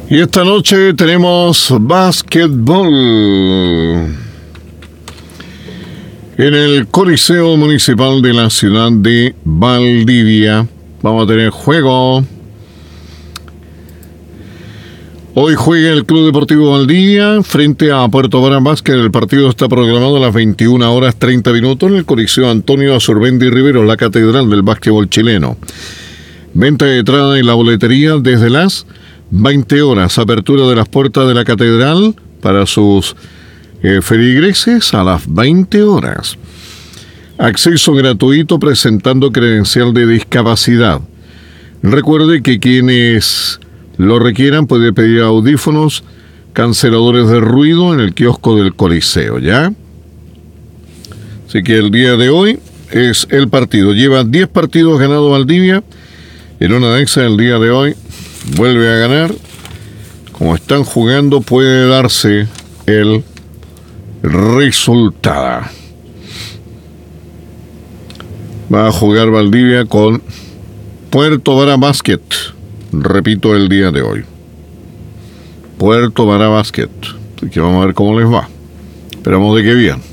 Y esta noche tenemos básquetbol en el Coliseo Municipal de la ciudad de Valdivia. Vamos a tener juego. Hoy juega el Club Deportivo Valdivia frente a Puerto Varas Básquet. El partido está programado a las 21:30 en el Coliseo Antonio Azurmendi Rivero, la catedral del básquetbol chileno. Venta de entrada en la boletería desde las 20 horas. Apertura de las puertas de la catedral para sus feligreses a las 20 horas. Acceso gratuito presentando credencial de discapacidad. Recuerde que quienes lo requieran puede pedir audífonos, canceladores de ruido en el kiosco del Coliseo, ¿ya? Así que el día de hoy es el partido. Lleva 10 partidos ganados Valdivia. En una de esas, el día de hoy, vuelve a ganar. Como están jugando, puede darse el resultado. Va a jugar Valdivia con Puerto Varas Básquet. Repito, el día de hoy. Puerto Varas Básquet. Así que vamos a ver cómo les va. Esperamos de que bien.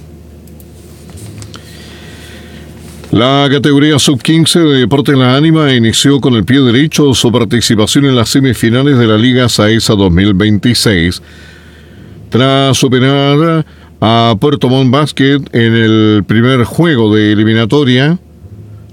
La categoría sub-15 de Deportes La Ánima inició con el pie derecho su participación en las semifinales de la Liga Saesa 2026. Tras superar a Puerto Montt Básquet en el primer juego de eliminatoria,